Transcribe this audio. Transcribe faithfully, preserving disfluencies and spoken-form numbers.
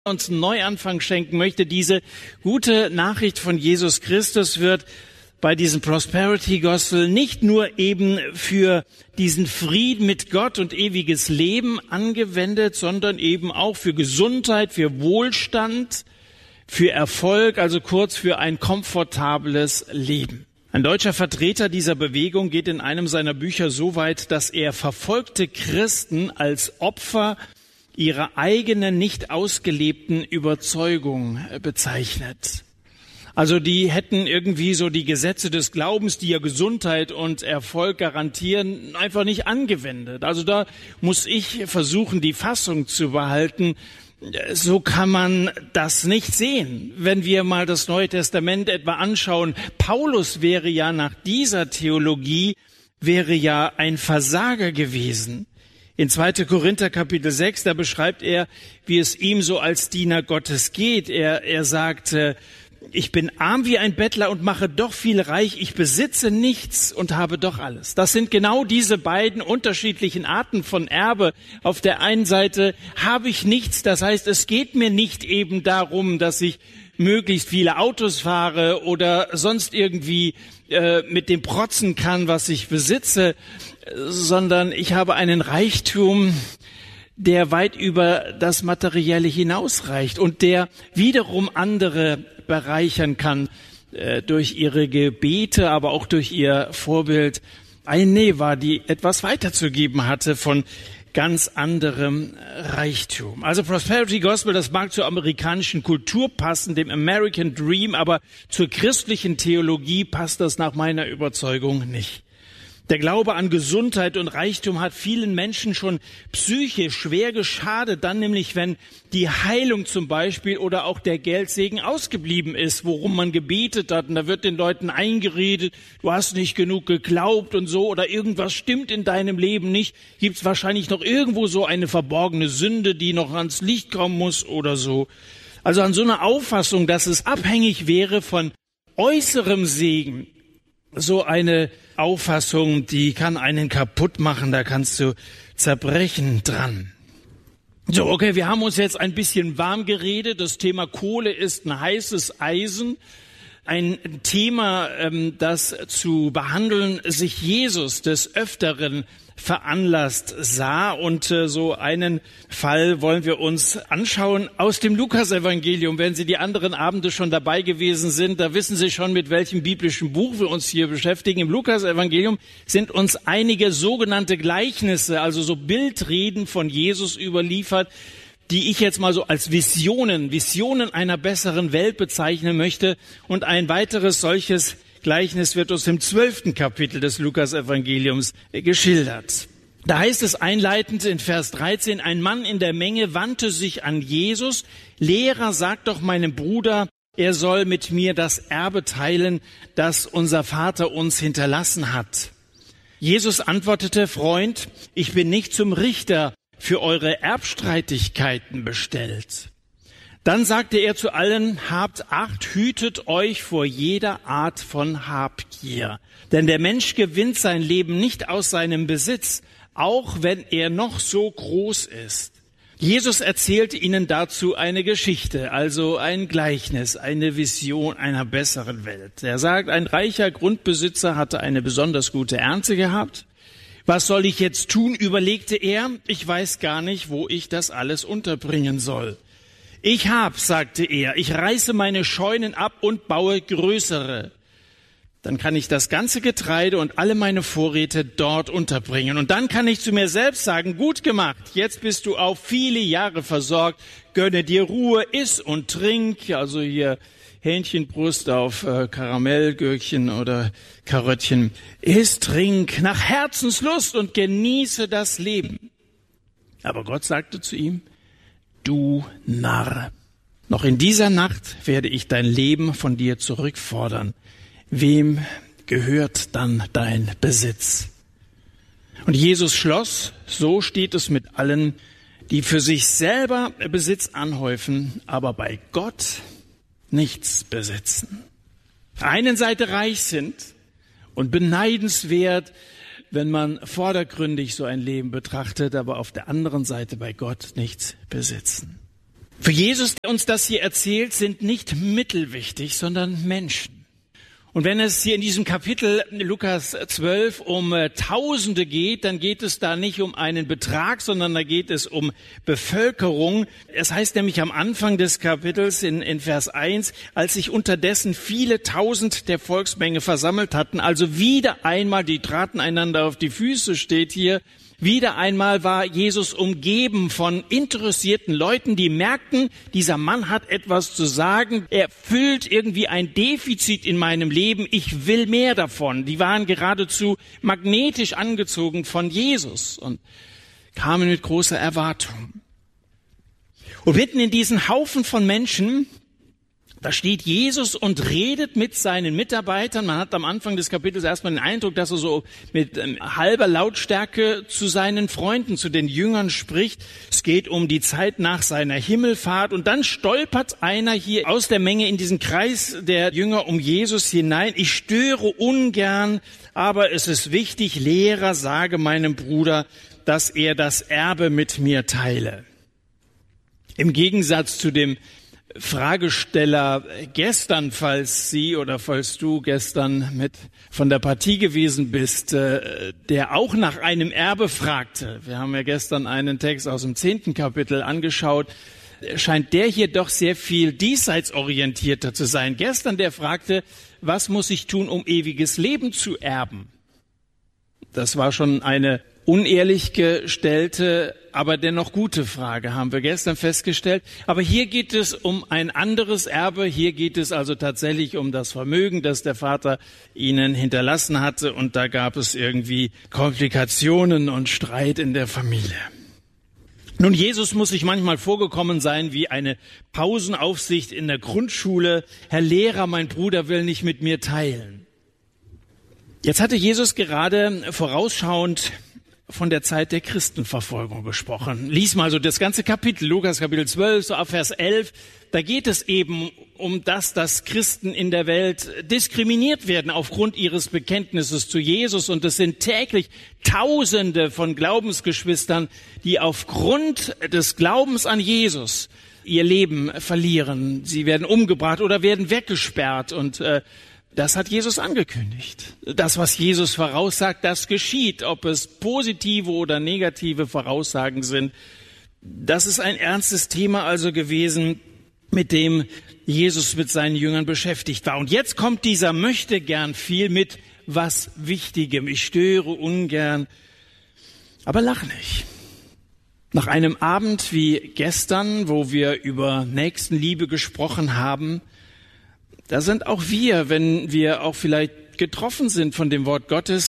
uns einen Neuanfang schenken möchte. Diese gute Nachricht von Jesus Christus wird bei diesem Prosperity Gospel nicht nur eben für diesen Frieden mit Gott und ewiges Leben angewendet, sondern eben auch für Gesundheit, für Wohlstand, für Erfolg, also kurz für ein komfortables Leben. Ein deutscher Vertreter dieser Bewegung geht in einem seiner Bücher so weit, dass er verfolgte Christen als Opfer ihrer eigenen nicht ausgelebten Überzeugung bezeichnet. Also die hätten irgendwie so die Gesetze des Glaubens, die ja Gesundheit und Erfolg garantieren, einfach nicht angewendet. Also da muss ich versuchen, die Fassung zu behalten. So kann man das nicht sehen. Wenn wir mal das Neue Testament etwa anschauen, Paulus wäre ja nach dieser Theologie, wäre ja ein Versager gewesen. In zweiter Korinther Kapitel sechs, da beschreibt er, wie es ihm so als Diener Gottes geht. Er, er sagt, ich bin arm wie ein Bettler und mache doch viel reich. Ich besitze nichts und habe doch alles. Das sind genau diese beiden unterschiedlichen Arten von Erbe. Auf der einen Seite habe ich nichts. Das heißt, es geht mir nicht eben darum, dass ich möglichst viele Autos fahre oder sonst irgendwie äh, mit dem protzen kann, was ich besitze, sondern ich habe einen Reichtum, der weit über das Materielle hinausreicht und der wiederum andere bereichern kann äh, durch ihre Gebete, aber auch durch ihr Vorbild Aineva, die etwas weiterzugeben hatte von ganz anderem Reichtum. Also Prosperity Gospel, das mag zur amerikanischen Kultur passen, dem American Dream, aber zur christlichen Theologie passt das nach meiner Überzeugung nicht. Der Glaube an Gesundheit und Reichtum hat vielen Menschen schon psychisch schwer geschadet, dann nämlich, wenn die Heilung zum Beispiel oder auch der Geldsegen ausgeblieben ist, worum man gebetet hat. Und da wird den Leuten eingeredet, du hast nicht genug geglaubt und so, oder irgendwas stimmt in deinem Leben nicht. Gibt es wahrscheinlich noch irgendwo so eine verborgene Sünde, die noch ans Licht kommen muss oder so. Also an so einer Auffassung, dass es abhängig wäre von äußerem Segen, so eine Auffassung, die kann einen kaputt machen, da kannst du zerbrechen dran. So, okay, wir haben uns jetzt ein bisschen warm geredet. Das Thema Kohle ist ein heißes Eisen. Ein Thema, das zu behandeln sich Jesus des Öfteren veranlasst sah. Und so einen Fall wollen wir uns anschauen aus dem Lukas-Evangelium. Wenn Sie die anderen Abende schon dabei gewesen sind, da wissen Sie schon, mit welchem biblischen Buch wir uns hier beschäftigen. Im Lukas-Evangelium sind uns einige sogenannte Gleichnisse, also so Bildreden von Jesus überliefert, die ich jetzt mal so als Visionen, Visionen einer besseren Welt bezeichnen möchte. Und ein weiteres solches Gleichnis wird uns im zwölften Kapitel des Lukas-Evangeliums geschildert. Da heißt es einleitend in Vers dreizehn, ein Mann in der Menge wandte sich an Jesus. Lehrer, sag doch meinem Bruder, er soll mit mir das Erbe teilen, das unser Vater uns hinterlassen hat. Jesus antwortete, Freund, ich bin nicht zum Richter für eure Erbstreitigkeiten bestellt. Dann sagte er zu allen, habt Acht, hütet euch vor jeder Art von Habgier. Denn der Mensch gewinnt sein Leben nicht aus seinem Besitz, auch wenn er noch so groß ist. Jesus erzählte ihnen dazu eine Geschichte, also ein Gleichnis, eine Vision einer besseren Welt. Er sagt, ein reicher Grundbesitzer hatte eine besonders gute Ernte gehabt. Was soll ich jetzt tun, überlegte er. Ich weiß gar nicht, wo ich das alles unterbringen soll. Ich hab, sagte er, ich reiße meine Scheunen ab und baue größere. Dann kann ich das ganze Getreide und alle meine Vorräte dort unterbringen. Und dann kann ich zu mir selbst sagen, gut gemacht, jetzt bist du auf viele Jahre versorgt, gönne dir Ruhe, iss und trink, also hier Hähnchenbrust auf äh, Karamellgürkchen oder Karöttchen. Iss, trink nach Herzenslust und genieße das Leben. Aber Gott sagte zu ihm, du Narr, noch in dieser Nacht werde ich dein Leben von dir zurückfordern. Wem gehört dann dein Besitz? Und Jesus schloss, so steht es mit allen, die für sich selber Besitz anhäufen, aber bei Gott nichts besitzen. Auf der einen Seite reich sind und beneidenswert, wenn man vordergründig so ein Leben betrachtet, aber auf der anderen Seite bei Gott nichts besitzen. Für Jesus, der uns das hier erzählt, sind nicht Mittel wichtig, sondern Menschen. Und wenn es hier in diesem Kapitel Lukas zwölf um äh, Tausende geht, dann geht es da nicht um einen Betrag, sondern da geht es um Bevölkerung. Es heißt nämlich am Anfang des Kapitels in, in Vers eins, als sich unterdessen viele Tausend der Volksmenge versammelt hatten, also wieder einmal, die traten einander auf die Füße, steht hier, wieder einmal war Jesus umgeben von interessierten Leuten, die merkten, dieser Mann hat etwas zu sagen, er füllt irgendwie ein Defizit in meinem Leben, ich will mehr davon. Die waren geradezu magnetisch angezogen von Jesus und kamen mit großer Erwartung. Und mitten in diesen Haufen von Menschen, da steht Jesus und redet mit seinen Mitarbeitern. Man hat am Anfang des Kapitels erstmal den Eindruck, dass er so mit ähm, halber Lautstärke zu seinen Freunden, zu den Jüngern spricht. Es geht um die Zeit nach seiner Himmelfahrt. Und dann stolpert einer hier aus der Menge in diesen Kreis der Jünger um Jesus hinein. Ich störe ungern, aber es ist wichtig, Lehrer, sage meinem Bruder, dass er das Erbe mit mir teile. Im Gegensatz zu dem Fragesteller gestern, falls Sie oder falls du gestern mit von der Partie gewesen bist, der auch nach einem Erbe fragte. Wir haben ja gestern einen Text aus dem zehnten Kapitel angeschaut. Scheint der hier doch sehr viel diesseitsorientierter zu sein. Gestern der fragte, was muss ich tun, um ewiges Leben zu erben? Das war schon eine unehrlich gestellte, aber dennoch gute Frage, haben wir gestern festgestellt. Aber hier geht es um ein anderes Erbe. Hier geht es also tatsächlich um das Vermögen, das der Vater ihnen hinterlassen hatte. Und da gab es irgendwie Komplikationen und Streit in der Familie. Nun, Jesus muss sich manchmal vorgekommen sein wie eine Pausenaufsicht in der Grundschule. Herr Lehrer, mein Bruder will nicht mit mir teilen. Jetzt hatte Jesus gerade vorausschauend von der Zeit der Christenverfolgung gesprochen. Lies mal so das ganze Kapitel, Lukas Kapitel zwölf, so ab Vers elf. Da geht es eben um das, dass Christen in der Welt diskriminiert werden aufgrund ihres Bekenntnisses zu Jesus. Und es sind täglich Tausende von Glaubensgeschwistern, die aufgrund des Glaubens an Jesus ihr Leben verlieren. Sie werden umgebracht oder werden weggesperrt und äh, das hat Jesus angekündigt. Das, was Jesus voraussagt, das geschieht. Ob es positive oder negative Voraussagen sind, das ist ein ernstes Thema also gewesen, mit dem Jesus mit seinen Jüngern beschäftigt war. Und jetzt kommt dieser möchte gern viel mit was Wichtigem. Ich störe ungern, aber lach nicht. Nach einem Abend wie gestern, wo wir über Nächstenliebe gesprochen haben, da sind auch wir, wenn wir auch vielleicht getroffen sind von dem Wort Gottes,